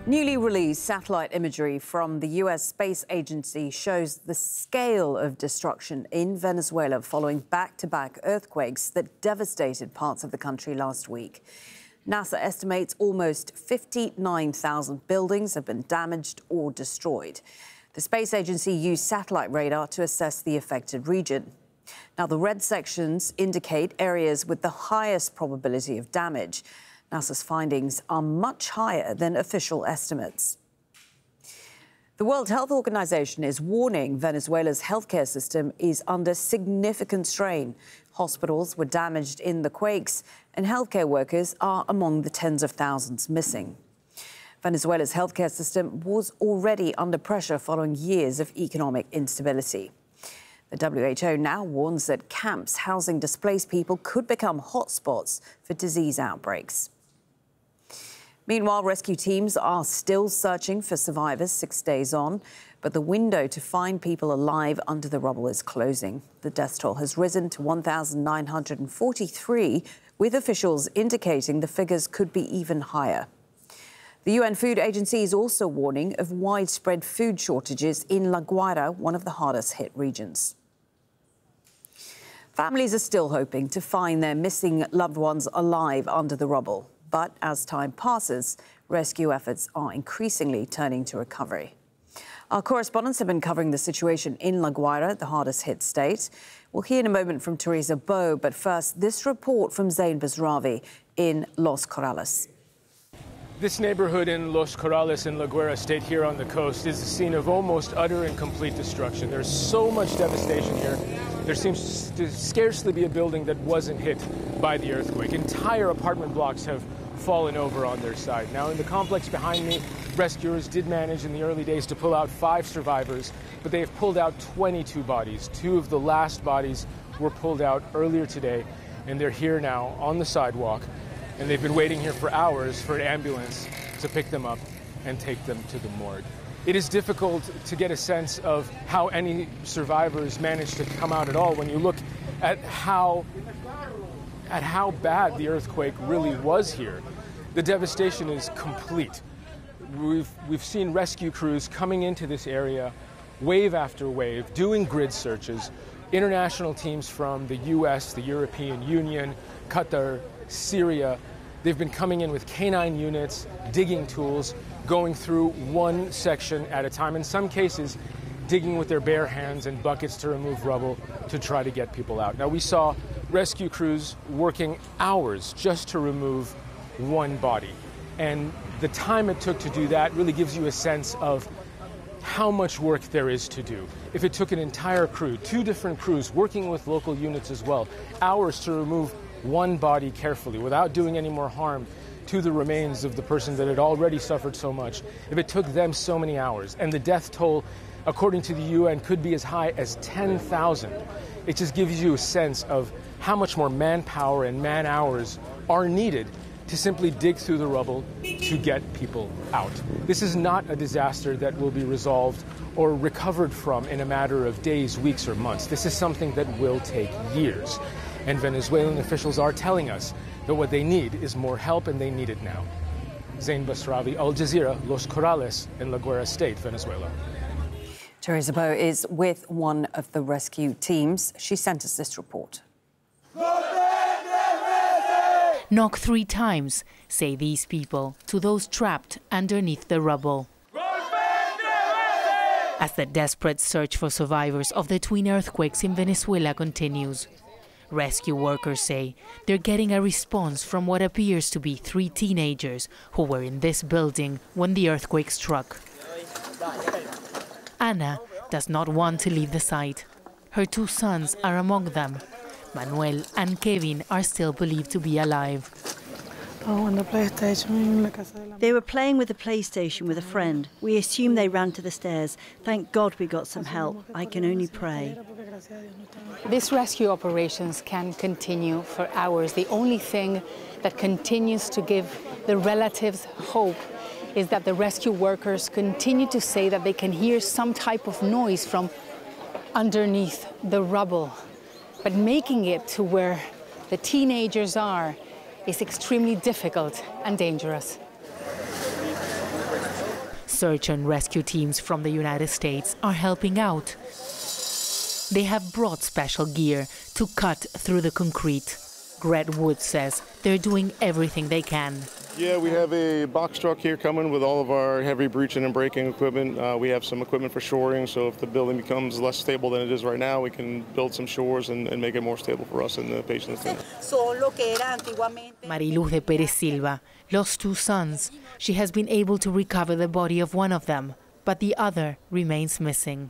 Newly released satellite imagery from the U.S. Space Agency shows the scale of destruction in Venezuela following back-to-back earthquakes that devastated parts of the country last week. NASA estimates almost 59,000 buildings have been damaged or destroyed. The Space Agency used satellite radar to assess the affected region. Now, the red sections indicate areas with the highest probability of damage. NASA's findings are much higher than official estimates. The World Health Organization is warning Venezuela's healthcare system is under significant strain. Hospitals were damaged in the quakes, and healthcare workers are among the tens of thousands missing. Venezuela's healthcare system was already under pressure following years of economic instability. The WHO now warns that camps housing displaced people could become hotspots for disease outbreaks. Meanwhile, rescue teams are still searching for survivors 6 days on, but the window to find people alive under the rubble is closing. The death toll has risen to 1,943, with officials indicating the figures could be even higher. The UN Food Agency is also warning of widespread food shortages in La Guaira, one of the hardest hit regions. Families are still hoping to find their missing loved ones alive under the rubble. But as time passes, rescue efforts are increasingly turning to recovery. Our correspondents have been covering the situation in La Guaira, the hardest hit state. We'll hear in a moment from Teresa Bow, but first, this report from Zain Basravi in Los Corrales. This neighborhood in Los Corrales in La Guaira state here on the coast is the scene of almost utter and complete destruction. There's so much devastation here. There seems to scarcely be a building that wasn't hit by the earthquake. Entire apartment blocks have fallen over on their side. Now, in the complex behind me, rescuers did manage in the early days to pull out 5 survivors, but they have pulled out 22 bodies. 2 of the last bodies were pulled out earlier today, and they're here now on the sidewalk, and they've been waiting here for hours for an ambulance to pick them up and take them to the morgue. It is difficult to get a sense of how any survivors managed to come out at all when you look at how bad the earthquake really was here. The devastation is complete. We've seen rescue crews coming into this area wave after wave, doing grid searches. International teams from the US, the European Union, Qatar, Syria, they've been coming in with canine units, digging tools, going through one section at a time. In some cases, digging with their bare hands and buckets to remove rubble to try to get people out. Now, we saw rescue crews working hours just to remove one body. And the time it took to do that really gives you a sense of how much work there is to do. If it took an entire crew, 2 different crews working with local units as well, hours to remove one body carefully without doing any more harm to the remains of the person that had already suffered so much, if it took them so many hours, and the death toll, according to the UN, could be as high as 10,000, it just gives you a sense of how much more manpower and man-hours are needed to simply dig through the rubble to get people out. This is not a disaster that will be resolved or recovered from in a matter of days, weeks, or months. This is something that will take years. And Venezuelan officials are telling us that what they need is more help, and they need it now. Zain Basravi, Al Jazeera, Los Corrales in La Guaira State, Venezuela. Teresa Bow is with one of the rescue teams. She sent us this report. Knock 3 times, say these people to those trapped underneath the rubble. As the desperate search for survivors of the twin earthquakes in Venezuela continues, rescue workers say they're getting a response from what appears to be 3 teenagers who were in this building when the earthquake struck. Ana does not want to leave the site. Her 2 sons are among them. Manuel and Kevin are still believed to be alive. They were playing with the PlayStation with a friend. We assumed they ran to the stairs. Thank God we got some help. I can only pray. These rescue operations can continue for hours. The only thing that continues to give the relatives hope is that the rescue workers continue to say that they can hear some type of noise from underneath the rubble. But making it to where the teenagers are is extremely difficult and dangerous. Search and rescue teams from the United States are helping out. They have brought special gear to cut through the concrete. Gret Wood says they're doing everything they can. Yeah, we have a box truck here coming with all of our heavy breaching and breaking equipment. We have some equipment for shoring, so if the building becomes less stable than it is right now, we can build some shores and make it more stable for us and the patients. Mariluz de Perez Silva lost 2 sons. She has been able to recover the body of one of them, but the other remains missing.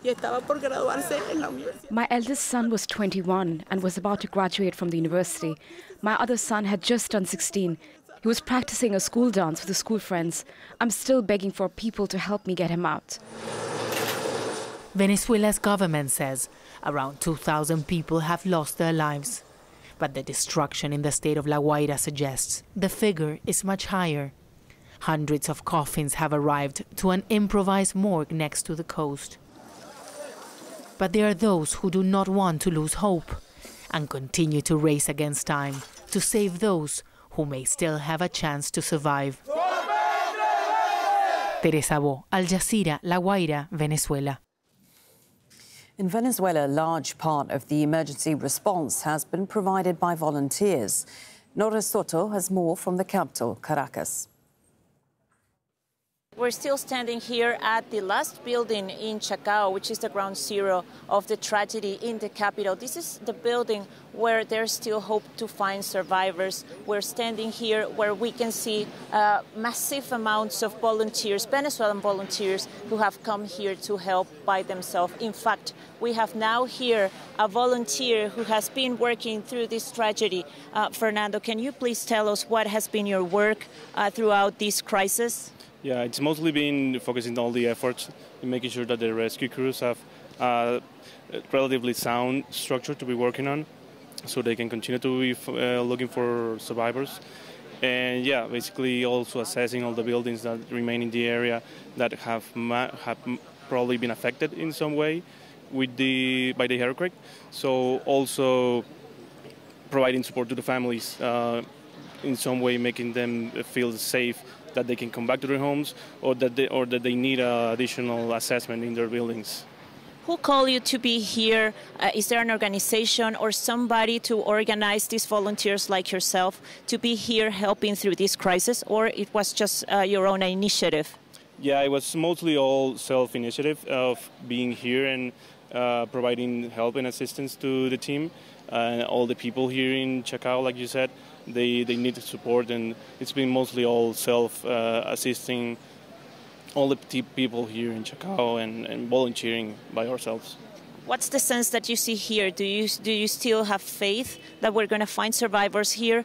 My eldest son was 21 and was about to graduate from the university. My other son had just turned 16. He was practicing a school dance with his school friends. I'm still begging for people to help me get him out. Venezuela's government says around 2,000 people have lost their lives. But the destruction in the state of La Guaira suggests the figure is much higher. Hundreds of coffins have arrived to an improvised morgue next to the coast. But there are those who do not want to lose hope and continue to race against time to save those who may still have a chance to survive. Teresa Bo, Al Jazeera, La Guaira, Venezuela. In Venezuela, a large part of the emergency response has been provided by volunteers. Nora Soto has more from the capital, Caracas. We're still standing here at the last building in Chacao, which is the ground zero of the tragedy in the capital. This is the building where there's still hope to find survivors. We're standing here where we can see massive amounts of volunteers, Venezuelan volunteers, who have come here to help by themselves. In fact, we have now here a volunteer who has been working through this tragedy. Fernando, can you please tell us what has been your work throughout this crisis? Yeah, it's mostly been focusing all the efforts in making sure that the rescue crews have a relatively sound structure to be working on, so they can continue to be looking for survivors. And yeah, basically also assessing all the buildings that remain in the area that have probably been affected in some way by the earthquake. So also providing support to the families in some way, making them feel safe that they can come back to their homes, or that they need additional assessment in their buildings. Who called you to be here? Is there an organization or somebody to organize these volunteers like yourself to be here helping through this crisis, or it was just your own initiative? Yeah, it was mostly all self-initiative of being here and providing help and assistance to the team. All the people here in Chacao, like you said, they need support, and it's been mostly all self-assisting, all the people here in Chacao and volunteering by ourselves. What's the sense that you see here? Do you still have faith that we're going to find survivors here?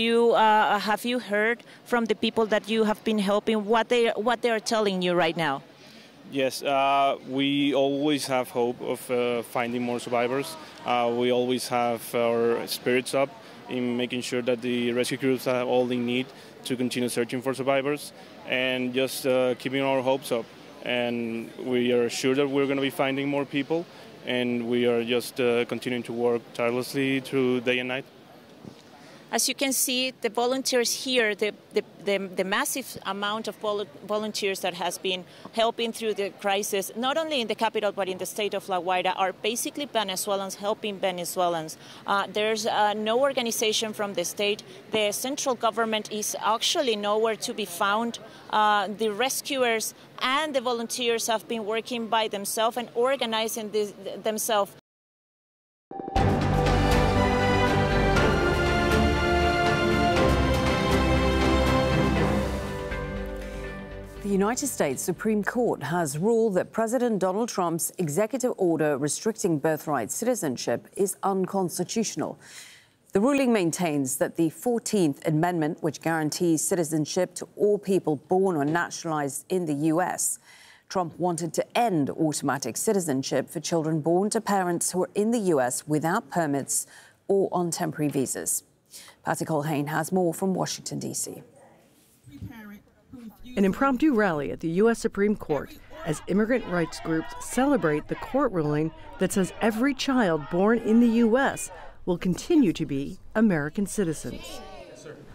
Have you heard from the people that you have been helping what they are telling you right now? Yes, we always have hope of finding more survivors. We always have our spirits up in making sure that the rescue crews have all they need to continue searching for survivors, and just keeping our hopes up. And we are sure that we're going to be finding more people, and we are just continuing to work tirelessly through day and night. As you can see, the volunteers here, the massive amount of volunteers that has been helping through the crisis, not only in the capital but in the state of La Guaira, are basically Venezuelans helping Venezuelans. There's no organization from the state. The central government is actually nowhere to be found. The rescuers and the volunteers have been working by themselves and organizing themselves. The United States Supreme Court has ruled that President Donald Trump's executive order restricting birthright citizenship is unconstitutional. The ruling maintains that the 14th Amendment, which guarantees citizenship to all people born or naturalized in the U.S., Trump wanted to end automatic citizenship for children born to parents who are in the U.S. without permits or on temporary visas. Patty Colhane has more from Washington, D.C. An impromptu rally at the U.S. Supreme Court as immigrant rights groups celebrate the court ruling that says every child born in the U.S. will continue to be American citizens.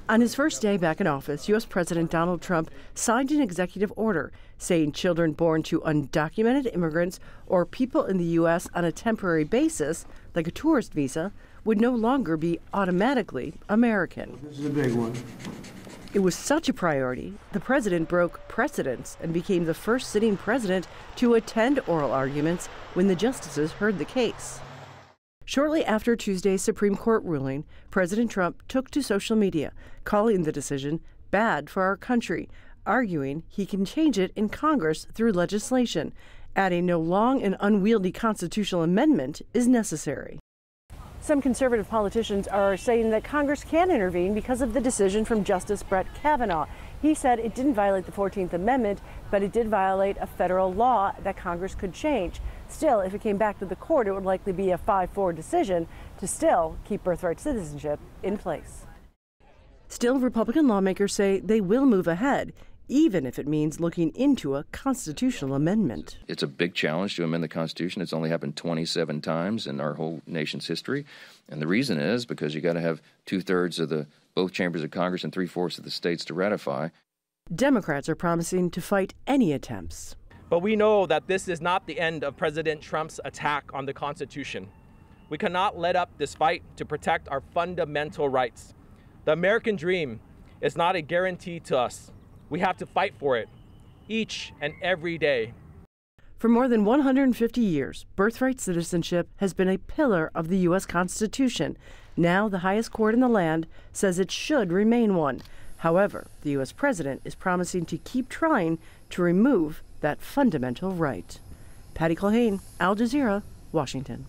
On his first day back in office, U.S. President Donald Trump signed an executive order saying children born to undocumented immigrants or people in the U.S. on a temporary basis, like a tourist visa, would no longer be automatically American. This is a big one. It was such a priority, the president broke precedents and became the first sitting president to attend oral arguments when the justices heard the case. Shortly after Tuesday's Supreme Court ruling, President Trump took to social media, calling the decision bad for our country, arguing he can change it in Congress through legislation, adding no long and unwieldy constitutional amendment is necessary. Some conservative politicians are saying that Congress can intervene because of the decision from Justice Brett Kavanaugh. He said it didn't violate the 14th Amendment, but it did violate a federal law that Congress could change. Still, if it came back to the court, it would likely be a 5-4 decision to still keep birthright citizenship in place. Still, Republican lawmakers say they will move ahead, even if it means looking into a constitutional amendment. It's a big challenge to amend the Constitution. It's only happened 27 times in our whole nation's history. And the reason is because you got to have 2/3 of both chambers of Congress and 3/4 of the states to ratify. Democrats are promising to fight any attempts. But we know that this is not the end of President Trump's attack on the Constitution. We cannot let up this fight to protect our fundamental rights. The American dream is not a guarantee to us. We have to fight for it each and every day. For more than 150 years, birthright citizenship has been a pillar of the U.S. Constitution. Now, the highest court in the land says it should remain one. However, the U.S. president is promising to keep trying to remove that fundamental right. Patty Culhane, Al Jazeera, Washington.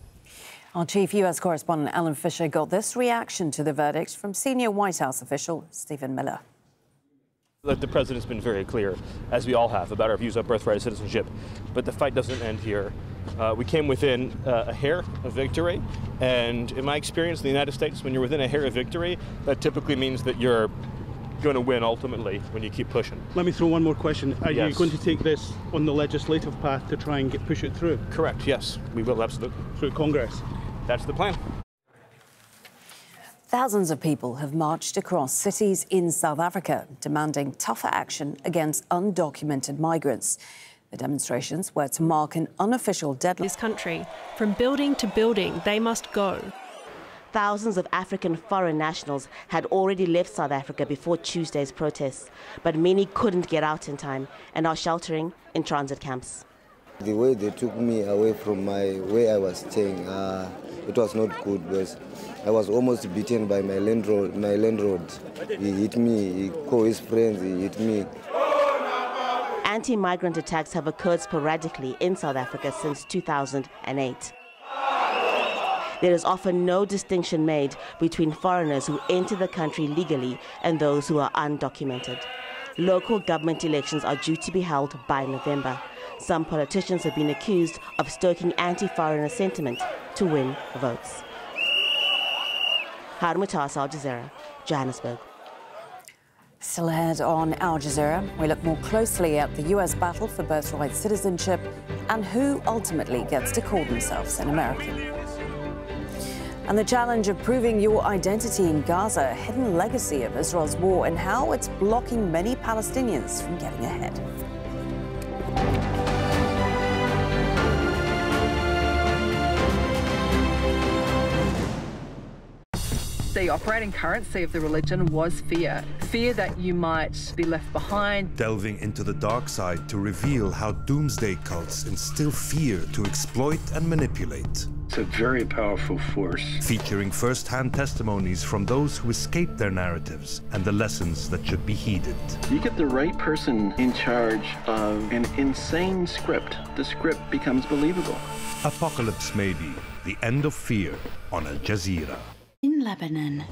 Our chief U.S. correspondent Alan Fisher got this reaction to the verdict from senior White House official Stephen Miller. The president's been very clear, as we all have, about our views on birthright citizenship. But the fight doesn't end here. We came within a hair of victory. And in my experience in the United States, when you're within a hair of victory, that typically means that you're going to win ultimately when you keep pushing. Let me throw one more question. Are Yes. you going to take this on the legislative path to try and push it through? Correct, yes. We will, absolutely. Through Congress? That's the plan. Thousands of people have marched across cities in South Africa, demanding tougher action against undocumented migrants. The demonstrations were to mark an unofficial deadline. This country, from building to building, they must go. Thousands of African foreign nationals had already left South Africa before Tuesday's protests, but many couldn't get out in time and are sheltering in transit camps. The way they took me away from where I was staying, it was not good because I was almost beaten by my landlord. He hit me, he called his friends, he hit me. Anti-migrant attacks have occurred sporadically in South Africa since 2008. There is often no distinction made between foreigners who enter the country legally and those who are undocumented. Local government elections are due to be held by November. Some politicians have been accused of stoking anti-foreigner sentiment to win votes. Harun Mutas, Al Jazeera, Johannesburg. Still ahead on Al Jazeera, we look more closely at the U.S. battle for birthright citizenship and who ultimately gets to call themselves an American. And the challenge of proving your identity in Gaza, a hidden legacy of Israel's war and how it's blocking many Palestinians from getting ahead. The operating currency of the religion was fear. Fear that you might be left behind. Delving into the dark side to reveal how doomsday cults instill fear to exploit and manipulate. It's a very powerful force. Featuring first-hand testimonies from those who escaped their narratives and the lessons that should be heeded. You get the right person in charge of an insane script. The script becomes believable. Apocalypse Maybe, The End of Fear on Al Jazeera. In Lebanon,